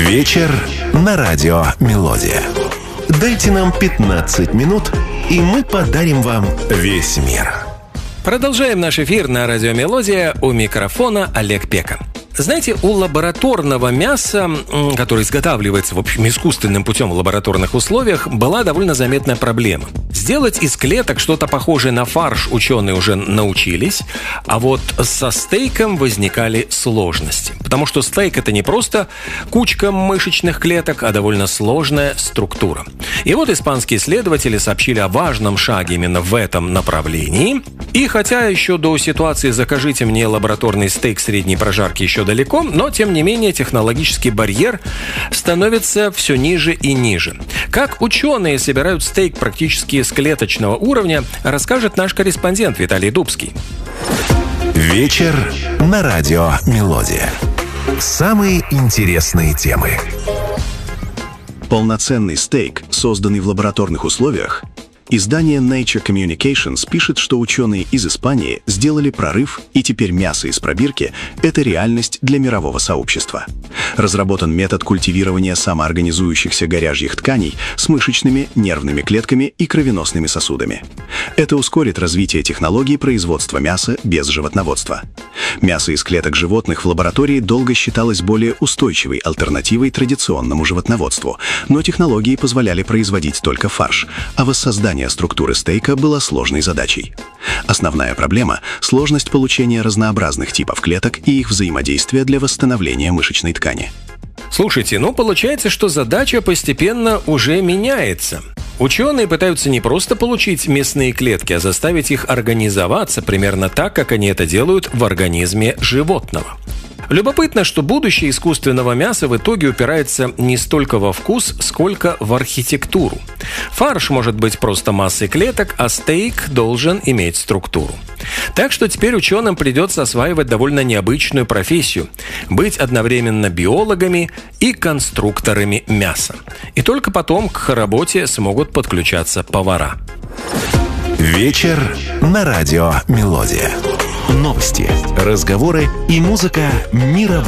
Вечер на радио «Мелодия». Дайте нам 15 минут, и мы подарим вам весь мир. Продолжаем наш эфир на радио «Мелодия». У микрофона Олег Пека. Знаете, у лабораторного мяса, которое изготавливается, в общем, искусственным путем в лабораторных условиях, была довольно заметная проблема. Сделать из клеток что-то похожее на фарш ученые уже научились, а вот со стейком возникали сложности. Потому что стейк – это не просто кучка мышечных клеток, а довольно сложная структура. И вот испанские исследователи сообщили о важном шаге именно в этом направлении. И хотя еще до ситуации «закажите мне лабораторный стейк средней прожарки» еще далеко, но, тем не менее, технологический барьер становится все ниже и ниже. Как ученые собирают стейк практически с клеточного уровня, расскажет наш корреспондент Виталий Дубский. Вечер на радио «Мелодия». Самые интересные темы. Полноценный стейк, созданный в лабораторных условиях. Издание Nature Communications пишет, что ученые из Испании сделали прорыв, и теперь мясо из пробирки – это реальность для мирового сообщества. Разработан метод культивирования самоорганизующихся говяжьих тканей с мышечными, нервными клетками и кровеносными сосудами. Это ускорит развитие технологий производства мяса без животноводства. Мясо из клеток животных в лаборатории долго считалось более устойчивой альтернативой традиционному животноводству, но технологии позволяли производить только фарш, а воссоздание структуры стейка была сложной задачей. Основная проблема – сложность получения разнообразных типов клеток и их взаимодействия для восстановления мышечной ткани. Слушайте, получается, что задача постепенно уже меняется. Ученые пытаются не просто получить мясные клетки, а заставить их организоваться примерно так, как они это делают в организме животного. Любопытно, что будущее искусственного мяса в итоге упирается не столько во вкус, сколько в архитектуру. Фарш может быть просто массой клеток, а стейк должен иметь структуру. Так что теперь ученым придется осваивать довольно необычную профессию – быть одновременно биологами и конструкторами мяса. И только потом к работе смогут подключаться повара. Вечер на радио «Мелодия». Новости, разговоры и музыка мирового